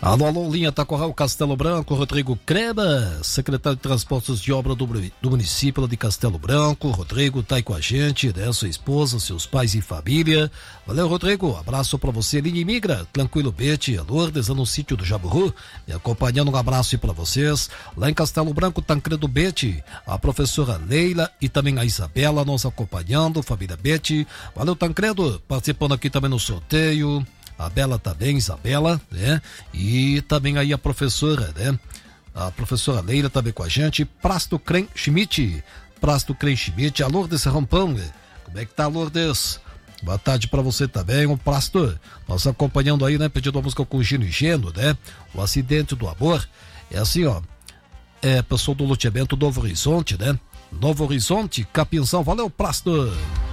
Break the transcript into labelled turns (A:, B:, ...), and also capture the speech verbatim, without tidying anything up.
A: Alô, alô, linha Taquaral, Castelo Branco, Rodrigo Crema, secretário de Transportes de Obra do, do município de Castelo Branco. Rodrigo tá aí com a gente, né? Sua esposa, seus pais e família. Valeu, Rodrigo, abraço pra você, linha Imigra, Tranquilo Bete, Lourdes, no sítio do Jaburu, me acompanhando, um abraço aí pra vocês. Lá em Castelo Branco, Tancredo Bete, a professora Leila e também a Isabela nos acompanhando, família Bete. Valeu, Tancredo, participando aqui também no sorteio. A Bela também, Isabela, né? E também aí a professora, né? A professora Leila também com a gente. Prasto Crem Schmidt. Prasto Crem Schmidt. A Lourdes Rampão, né? Como é que tá, Lourdes? Boa tarde pra você também, o Prasto. Nós acompanhando aí, né? Pedindo a música com Gino e Geno, né? O acidente do amor. É assim, ó. É, pessoal do loteamento Novo Horizonte, né? Novo Horizonte, Capinzão. Valeu, Prasto.